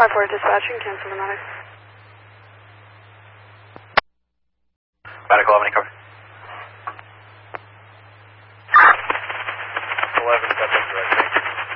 5-4 dispatching, cancel the medic. Medical, how many cover? 11, got that directly.